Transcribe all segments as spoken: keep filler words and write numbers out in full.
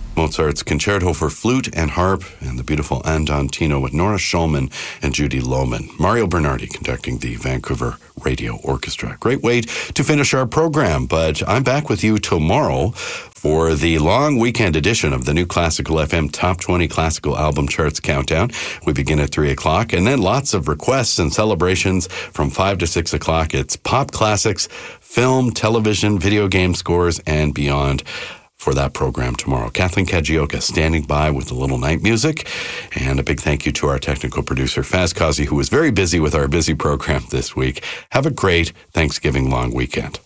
Mozart's Concerto for Flute and Harp, and the beautiful Andantino with Nora Schulman and Judy Lohman. Mario Bernardi conducting the Vancouver Radio Orchestra. Great way to finish our program, but I'm back with you tomorrow for the long weekend edition of the New Classical F M Top twenty Classical Album Charts Countdown. We begin at three o'clock, and then lots of requests and celebrations from five to six o'clock. It's pop classics, film, television, video game scores, and beyond for that program tomorrow. Kathleen Kajioka standing by with a little night music. And a big thank you to our technical producer, Faz Kazi, who was very busy with our busy program this week. Have a great Thanksgiving long weekend.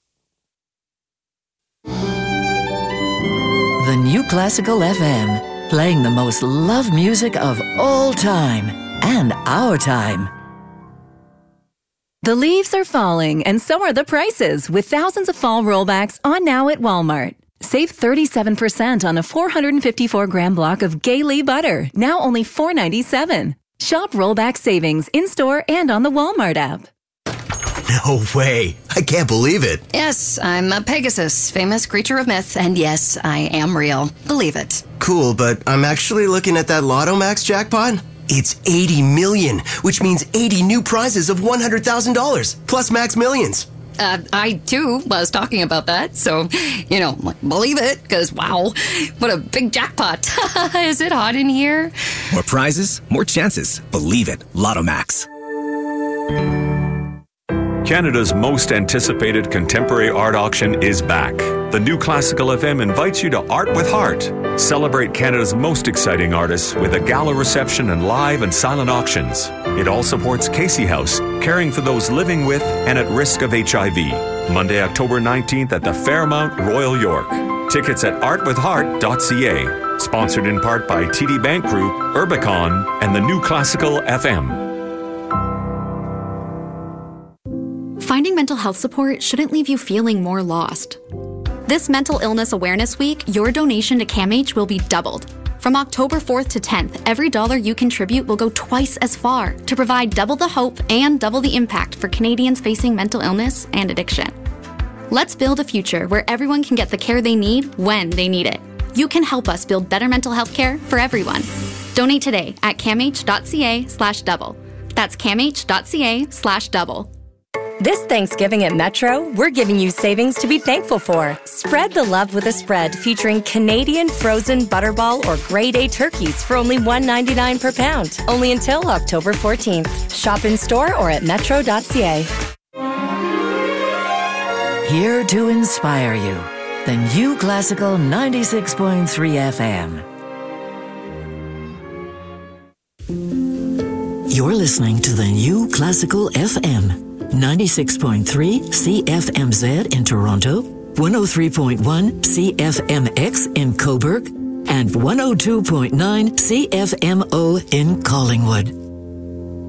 The New Classical F M, playing the most loved music of all time and our time. The leaves are falling, and so are the prices, with thousands of fall rollbacks on now at Walmart. Save thirty-seven percent on a four hundred fifty-four gram block of Gaylee butter, now only four dollars and ninety-seven cents. Shop rollback savings in-store and on the Walmart app. No way. I can't believe it. Yes, I'm a Pegasus, famous creature of myth, and yes, I am real. Believe it. Cool, but I'm actually looking at that Lotto Max jackpot. It's eighty million, which means eighty new prizes of one hundred thousand dollars, plus Max Millions. Uh, I, too, was talking about that, so, you know, believe it, because, wow, what a big jackpot. Is it hot in here? More prizes, more chances. Believe it. Lotto Max. Canada's most anticipated contemporary art auction is back. The New Classical F M invites you to Art with Heart. Celebrate Canada's most exciting artists with a gala reception and live and silent auctions. It all supports Casey House, caring for those living with and at risk of H I V. Monday, October nineteenth at the Fairmount, Royal York. Tickets at art with heart dot c a. Sponsored in part by T D Bank Group, Urbicon, and the New Classical F M. Finding mental health support shouldn't leave you feeling more lost. This Mental Illness Awareness Week, your donation to CAMH will be doubled. From October fourth to tenth, every dollar you contribute will go twice as far to provide double the hope and double the impact for Canadians facing mental illness and addiction. Let's build a future where everyone can get the care they need when they need it. You can help us build better mental health care for everyone. Donate today at camh dot c a slash double. That's camh dot c a slash double. This Thanksgiving at Metro, we're giving you savings to be thankful for. Spread the love with a spread featuring Canadian frozen butterball or grade A turkeys for only one dollar and ninety-nine cents per pound. Only until October fourteenth. Shop in store or at metro dot c a. Here to inspire you, the New Classical ninety-six point three F M. You're listening to the New Classical F M. ninety-six point three C F M Z in Toronto, one oh three point one C F M X in Cobourg, and one oh two point nine C F M O in Collingwood.